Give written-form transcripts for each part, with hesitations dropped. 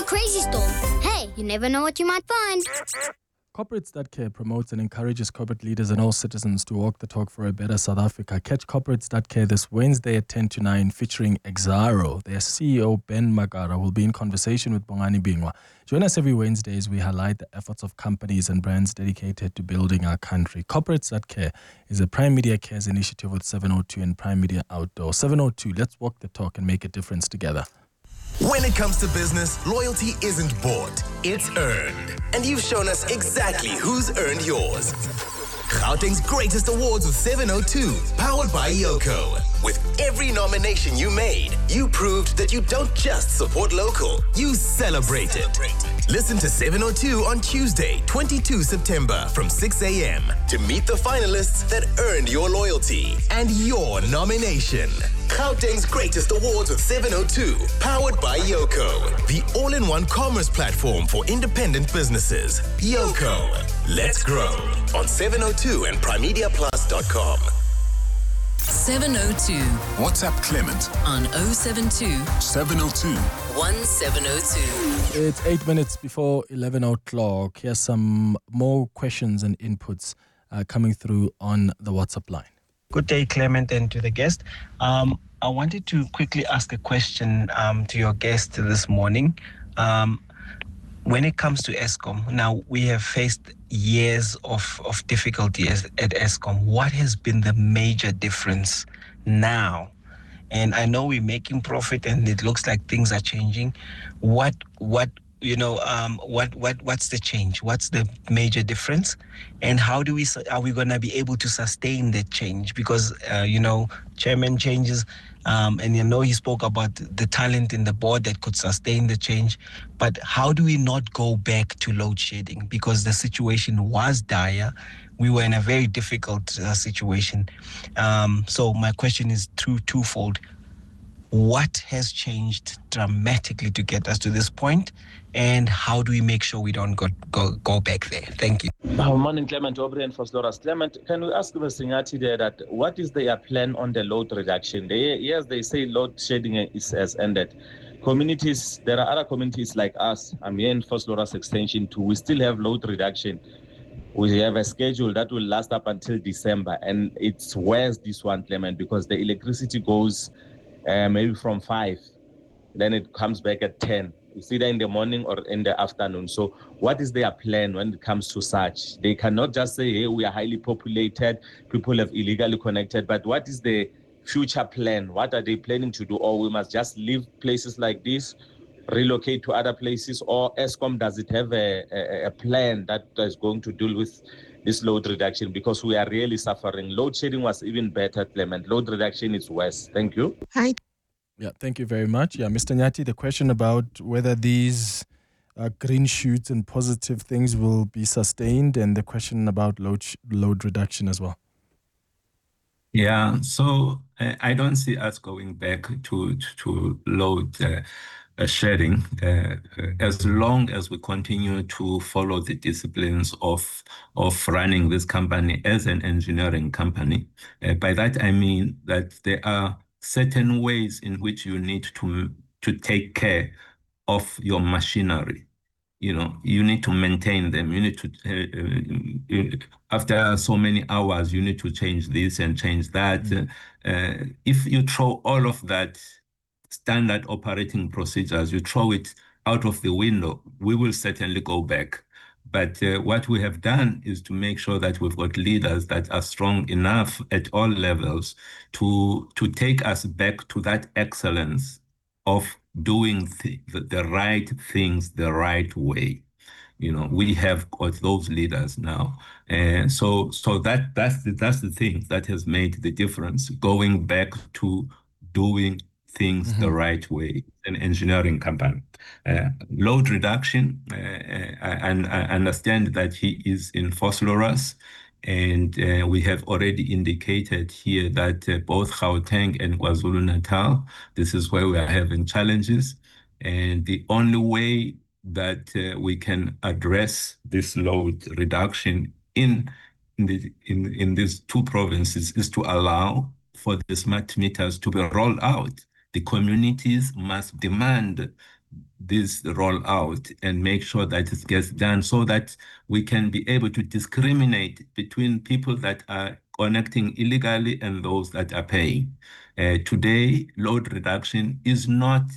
a crazy storm. Hey, you never know what you might find. Corporates.care promotes and encourages corporate leaders and all citizens to walk the talk for a better South Africa. Catch Corporates.care this Wednesday at 10 to 9 featuring Exaro. Their CEO, Ben Magara, will be in conversation with Bongani Bingwa. Join us every Wednesday as we highlight the efforts of companies and brands dedicated to building our country. Corporates.care is a Prime Media Cares initiative with 702 and Prime Media Outdoor. 702, let's walk the talk and make a difference together. When it comes to business, loyalty isn't bought, it's earned. And you've shown us exactly who's earned yours. Gauteng's greatest awards with 702, powered by Yoko. With every nomination you made, you proved that you don't just support local, you celebrate it. Listen to 702 on Tuesday, 22 September from 6 a.m. to meet the finalists that earned your loyalty and your nomination. Gauteng's greatest awards with 702, powered by Yoko, the all-in-one commerce platform for independent businesses. Yoko, let's grow on 702 and primemediaplus.com. 702. WhatsApp Clement On 072 702 1702. It's 8 minutes before 11 o'clock. Here's some more questions and inputs coming through on the WhatsApp line. Good day, Clement, and to the guest. I wanted to quickly ask a question to your guest this morning. When it comes to Eskom, now we have faced years of difficulty at Eskom. What has been the major difference now? And I know we're making profit, and it looks like things are changing. What's the change? What's the major difference? And how are we going to be able to sustain that change? Because, chairman changes, and he spoke about the talent in the board that could sustain the change. But how do we not go back to load shedding? Because the situation was dire. We were in a very difficult situation. So my question is twofold. What has changed dramatically to get us to this point? And how do we make sure we don't go back there? Thank you. Good morning, Clement O'Brien for Sloras. Clement, can we ask Mr. Ngati there that what is their plan on the load reduction? Yes, they say load shedding has ended. Communities, there are other communities like us. I'm here in Sloras Extension 2. We still have load reduction. We have a schedule that will last up until December. And it's worse, this one, Clement, because the electricity goes maybe from 5. Then it comes back at 10. It's either in the morning or in the afternoon. So what is their plan when it comes to such? They cannot just say, hey, we are highly populated, people have illegally connected, but what is the future plan? What are they planning to do? Or we must just leave places like this, relocate to other places? Or Eskom, does it have a plan that is going to deal with this load reduction? Because we are really suffering. Load shedding was even better, Clement. Load reduction is worse. Thank you. Hi. Yeah, thank you very much. Yeah, Mr. Nyati, the question about whether these green shoots and positive things will be sustained, and the question about load reduction as well. Yeah, so I don't see us going back to load shedding as long as we continue to follow the disciplines of running this company as an engineering company. By that I mean that there are certain ways in which you need to take care of your machinery. You need to maintain them. You need to, after so many hours, you need to change this and change that. If you throw all of that standard operating procedures, you throw it out of the window, we will certainly go back. But what we have done is to make sure that we've got leaders that are strong enough at all levels to take us back to that excellence of doing the right things the right way. We have got those leaders now. And so that's the thing that has made the difference, going back to doing things the right way, an engineering company. Load reduction, and I understand that he is in Vosloorus, and we have already indicated here that both Gauteng and KwaZulu-Natal, this is where we are having challenges, and the only way that we can address this load reduction in these two provinces is to allow for the smart meters to be rolled out. The communities must demand this roll out and make sure that it gets done so that we can be able to discriminate between people that are connecting illegally and those that are paying. Today, load reduction it's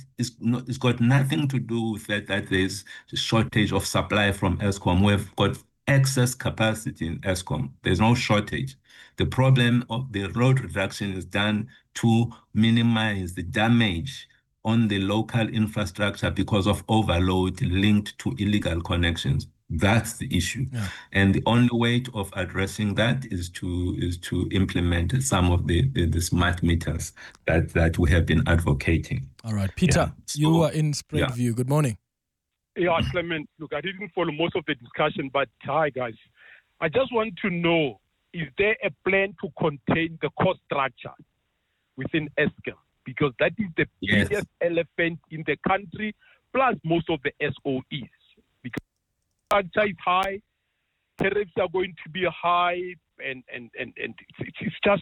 got nothing to do with that there's a shortage of supply from Eskom. We've got excess capacity in Eskom. There's no shortage. The problem of the load reduction is done to minimize the damage on the local infrastructure because of overload linked to illegal connections. That's the issue. Yeah. And the only way of addressing that is to implement some of the smart meters that we have been advocating. All right. Peter, you are in Springview. Yeah. Good morning. Yeah, Clement. Look, I didn't follow most of the discussion, but hi, guys. I just want to know, is there a plan to contain the cost structure within Eskom? Because that is the biggest elephant in the country, plus most of the SOEs. Because structure is high, tariffs are going to be high, and it's just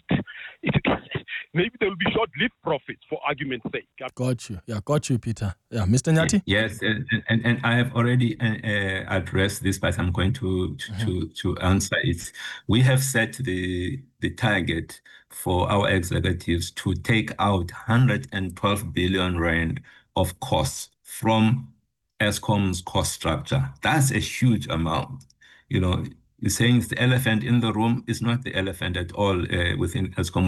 maybe there will be short-lived profits for argument's sake. Got you. Yeah, got you, Peter. Yeah, Mr. Nyati? Yes, and I have already addressed this, but I'm going to answer it. We have set the target for our executives to take out 112 billion rand of costs from Eskom's cost structure. That's a huge amount. You know, you're saying it's the elephant in the room. It's not the elephant at all within Eskom.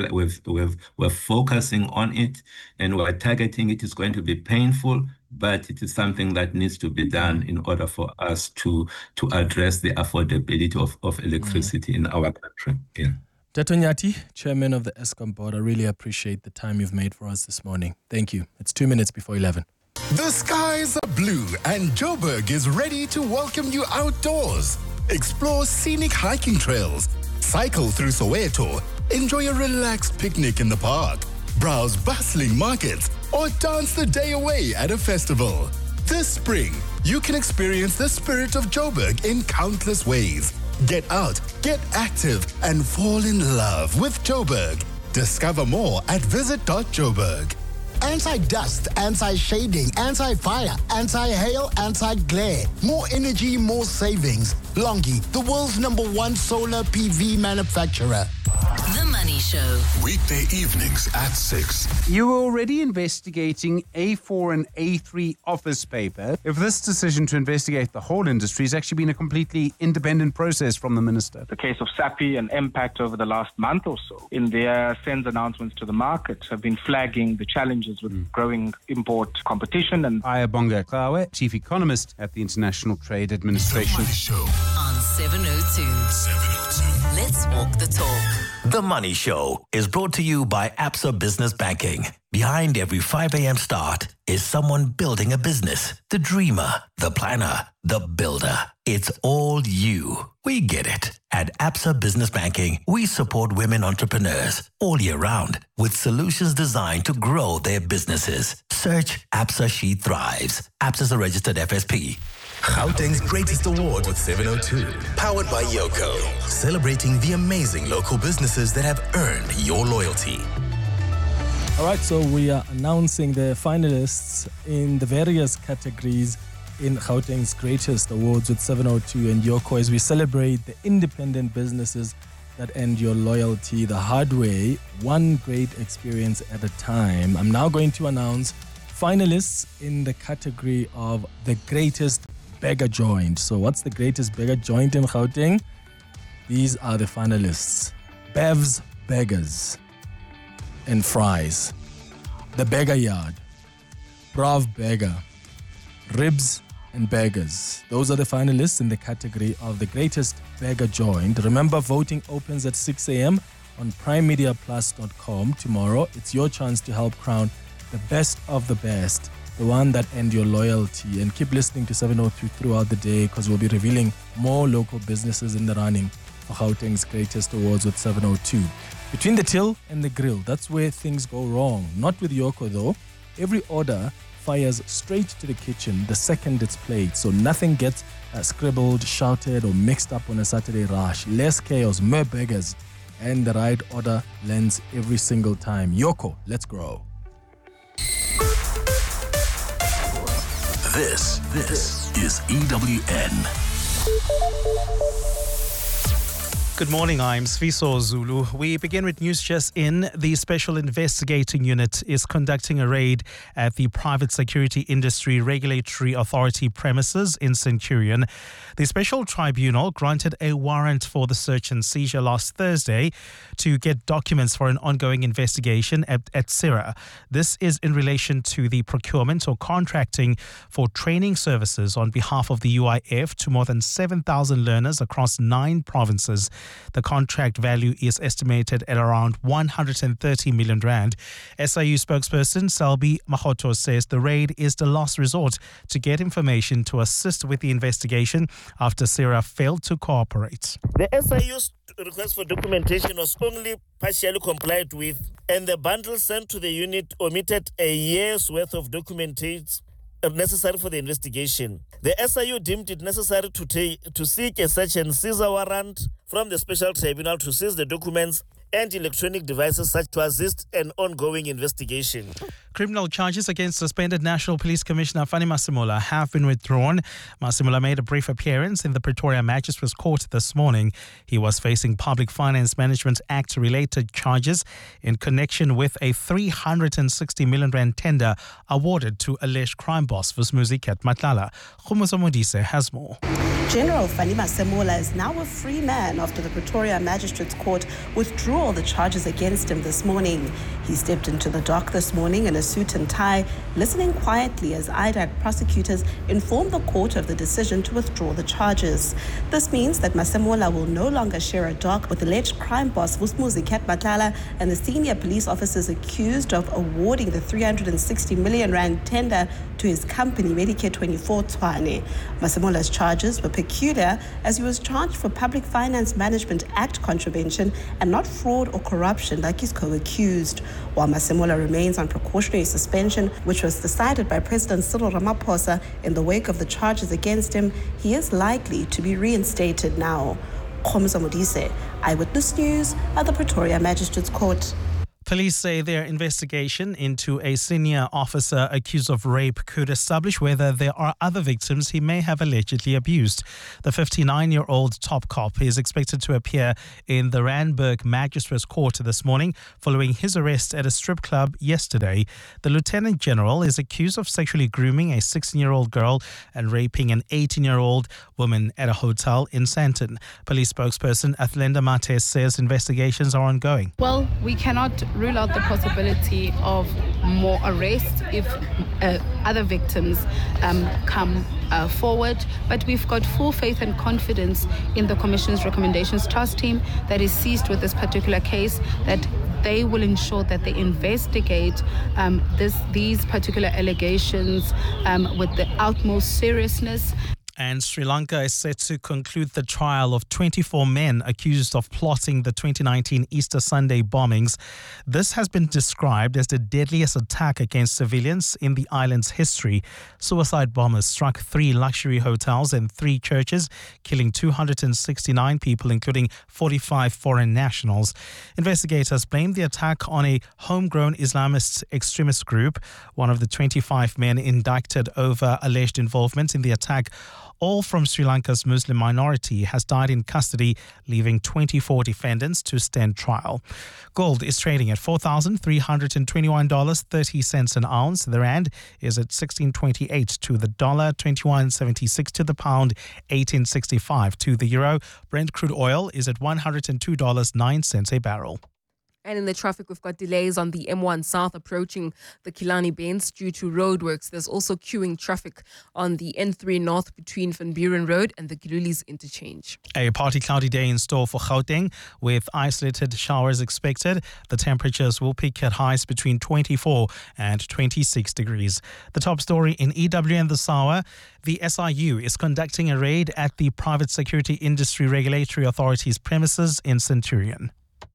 We're focusing on it and we're targeting it. It's going to be painful, but it is something that needs to be done in order for us to address the affordability of electricity in our country. Yeah. Dato Nyati, Chairman of the Eskom Board, I really appreciate the time you've made for us this morning. Thank you. It's 2 minutes before 11. The skies are blue and Joburg is ready to welcome you outdoors. Explore scenic hiking trails, cycle through Soweto, enjoy a relaxed picnic in the park, browse bustling markets, or dance the day away at a festival. This spring, you can experience the spirit of Joburg in countless ways. Get out, get active, and fall in love with Joburg. Discover more at visit.joburg. Anti-dust, anti-shading, anti-fire, anti-hail, anti-glare. More energy, more savings. Longi, the world's #1 solar PV manufacturer. The Money Show. Weekday evenings at 6. You were already investigating A4 and A3 office paper. If this decision to investigate the whole industry has actually been a completely independent process from the minister. The case of SAPI and Impact over the last month or so, in their SENS announcements to the market, have been flagging the challenges with growing import competition. And Ayabonga Kawe, Chief Economist at the International Trade Administration. The Money Show. On 702. Let's walk the talk. The Money Show is brought to you by Absa Business Banking. Behind every 5 a.m. start is someone building a business. The dreamer, the planner, the builder. It's all you. We get it. At Absa Business Banking, we support women entrepreneurs all year round with solutions designed to grow their businesses. Search Absa She Thrives. Absa is a registered FSP. Gauteng's greatest award with 702. Powered by Yoko. Celebrating the amazing local businesses that have earned your loyalty. All right, so we are announcing the finalists in the various categories in Gauteng's greatest awards with 702 and Yoko as we celebrate the independent businesses that earned your loyalty the hard way, one great experience at a time. I'm now going to announce finalists in the category of the greatest beggar joint. So what's the greatest beggar joint in Gauteng? These are the finalists. Bev's Beggars and Fries, The Beggar Yard, Brav Beggar, Ribs and Beggars. Those are the finalists in the category of the greatest beggar joint. Remember, voting opens at 6 a.m. on primemediaplus.com tomorrow. It's your chance to help crown the best of the best, the one that earned your loyalty. And keep listening to 702 throughout the day because we'll be revealing more local businesses in the running for Gauteng's greatest awards with 702. Between the till and the grill, that's where things go wrong. Not with Yoko though. Every order fires straight to the kitchen the second it's played, so nothing gets scribbled, shouted or mixed up on a Saturday rush. Less chaos, more beggars, and the right order lands every single time. Yoko, let's grow. This is EWN. Good morning, I'm Sfiso Zulu. We begin with news just in. The Special Investigating Unit is conducting a raid at the Private Security Industry Regulatory Authority premises in Centurion. The Special Tribunal granted a warrant for the search and seizure last Thursday to get documents for an ongoing investigation at CIRA. This is in relation to the procurement or contracting for training services on behalf of the UIF to more than 7,000 learners across 9 provinces. The contract value is estimated at around 130 million rand. SIU spokesperson Selby Mahoto says the raid is the last resort to get information to assist with the investigation after CIRA failed to cooperate. The SIU's request for documentation was only partially complied with, and the bundle sent to the unit omitted a year's worth of documentation necessary for the investigation. The SIU deemed it necessary to seek a search and seizure warrant from the Special Tribunal to seize the documents and electronic devices such to assist an ongoing investigation. Criminal charges against suspended National Police Commissioner Fani Masemola have been withdrawn. Masemola made a brief appearance in the Pretoria Magistrates Court this morning. He was facing Public Finance Management Act related charges in connection with a 360 million rand tender awarded to alleged crime boss Vusmuzi Ket Matlala. Khumuzo Modise has more. General Fani Masemola is now a free man after the Pretoria Magistrates Court withdrew all the charges against him this morning. He stepped into the dock this morning in a suit and tie, listening quietly as IDAC prosecutors informed the court of the decision to withdraw the charges. This means that Masemola will no longer share a dock with alleged crime boss Vusmuzi Ket Matlala and the senior police officers accused of awarding the 360 million rand tender to his company Medicare 24 Tshwane. Masemola's charges were peculiar as he was charged for Public Finance Management Act contravention and not fraud or corruption like his co-accused. While Masemola remains on precautionary suspension, which was decided by President Cyril Ramaphosa in the wake of the charges against him, he is likely to be reinstated now. Khumuzo Modise, Eyewitness News at the Pretoria Magistrates Court. Police say their investigation into a senior officer accused of rape could establish whether there are other victims he may have allegedly abused. The 59-year-old top cop is expected to appear in the Randburg Magistrates Court this morning following his arrest at a strip club yesterday. The Lieutenant General is accused of sexually grooming a 16-year-old girl and raping an 18-year-old woman at a hotel in Sandton. Police spokesperson Athlenda Mates says investigations are ongoing. Well, we cannot rule out the possibility of more arrests if other victims come forward, but we've got full faith and confidence in the Commission's recommendations trust team that is seized with this particular case, that they will ensure that they investigate these particular allegations with the utmost seriousness. And Sri Lanka is set to conclude the trial of 24 men accused of plotting the 2019 Easter Sunday bombings. This has been described as the deadliest attack against civilians in the island's history. Suicide bombers struck 3 luxury hotels and 3 churches, killing 269 people, including 45 foreign nationals. Investigators blame the attack on a homegrown Islamist extremist group. One of the 25 men indicted over alleged involvement in the attack, all from Sri Lanka's Muslim minority, has died in custody, leaving 24 defendants to stand trial. Gold is trading at $4,321.30 an ounce. The rand is at 16.28 to the dollar, 21.76 to the pound, 18.65 to the euro. Brent crude oil is at $102.09 a barrel. And in the traffic, we've got delays on the M1 South approaching the Killarney Bends due to roadworks. There's also queuing traffic on the N3 North between Van Buren Road and the Gilulis interchange. A partly cloudy day in store for Gauteng with isolated showers expected. The temperatures will peak at highs between 24 and 26 degrees. The top story in EWN this hour: the SIU is conducting a raid at the Private Security Industry Regulatory Authority's premises in Centurion.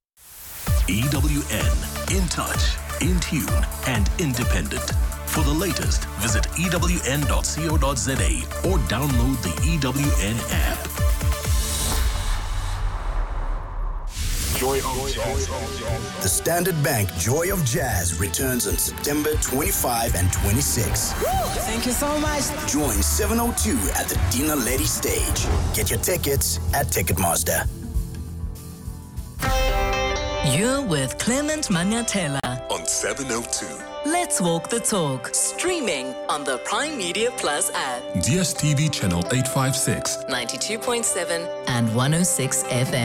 EWN, in touch, in tune, and independent. For the latest, visit ewn.co.za or download the EWN app. Joy of Jazz. The Standard Bank Joy of Jazz returns on September 25 and 26. Thank you so much. Join 702 at the Dina Lady stage. Get your tickets at Ticketmaster. You're with Clement Manyatela On 702. Let's Walk the Talk, streaming on the Prime Media Plus app, DSTV channel 856, 92.7 and 106 FM.